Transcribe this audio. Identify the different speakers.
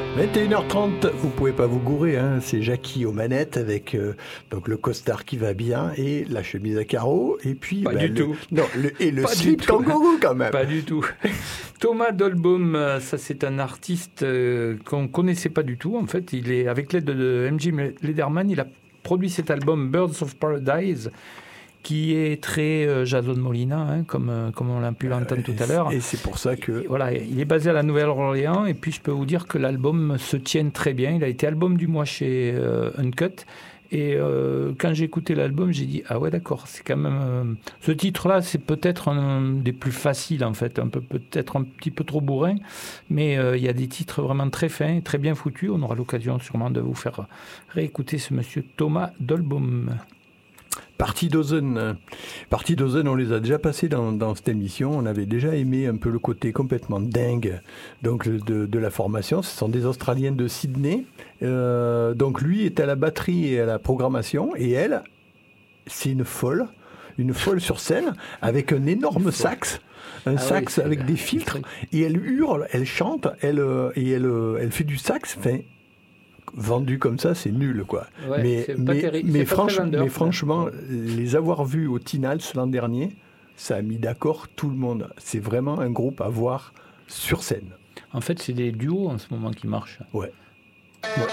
Speaker 1: 21h30, vous pouvez pas vous gourer, hein. C'est Jackie aux manettes avec donc le costard qui va bien et la chemise à carreaux et puis
Speaker 2: pas du tout.
Speaker 1: Non, le
Speaker 2: Pas
Speaker 1: slip kangourou quand même.
Speaker 2: Pas du tout. Thomas Dolbaum, ça c'est un artiste qu'on connaissait pas du tout. En fait, il est avec l'aide de M.J. Lederman, il a produit cet album Birds of Paradise, qui est très Jason Molina, hein, comme on l'a pu l'entendre tout à l'heure.
Speaker 1: Et c'est pour ça que...
Speaker 2: Voilà, il est basé à la Nouvelle-Orléans, et puis je peux vous dire que l'album se tient très bien. Il a été album du mois chez Uncut, et quand j'ai écouté l'album, j'ai dit « Ah ouais, d'accord, c'est quand même... ce titre-là, c'est peut-être un des plus faciles, en fait, peut-être un petit peu trop bourrin, mais il y a des titres vraiment très fins, très bien foutus. On aura l'occasion sûrement de vous faire réécouter ce monsieur Thomas Dolbaum.
Speaker 1: Partie Dozen, on les a déjà passés dans cette émission. On avait déjà aimé un peu le côté complètement dingue donc de la formation. Ce sont des Australiens de Sydney. Donc lui est à la batterie et à la programmation. Et elle, c'est une folle sur scène avec un énorme sax. Sax avec des filtres. Et elle hurle, elle chante, elle fait du sax. Enfin, vendu comme ça, c'est nul, quoi.
Speaker 2: Ouais, mais
Speaker 1: franchement, les avoir vus au Tinals l'an dernier, ça a mis d'accord tout le monde. C'est vraiment un groupe à voir sur scène.
Speaker 2: En fait, c'est des duos en ce moment qui marchent.
Speaker 1: Ouais.